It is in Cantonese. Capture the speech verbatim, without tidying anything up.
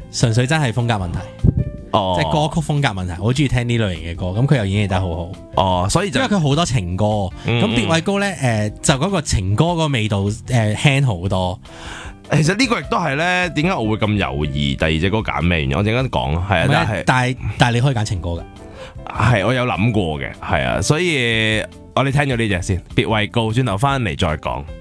純粹真係風格問題， 哦， 即係歌曲風格問題。我好中意聽呢類型嘅歌，咁佢又演繹得好好。 哦，所以就因為佢好多情歌，咁嗯嗯別偉高咧，誒就嗰個情歌嗰個味道誒輕好多。 其實呢個亦都係咧，點解我會咁猶豫第二隻歌揀咩原因？我陣間講，係啊，但係但係但係你可以揀情歌㗎。 係我有諗過嘅，係啊，所以我哋聽咗呢隻先，別偉高，轉頭翻嚟再講。